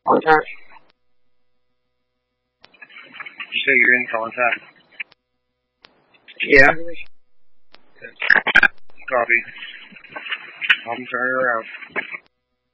Contact. You say you're in contact. Yeah. Copy. I'm turning around.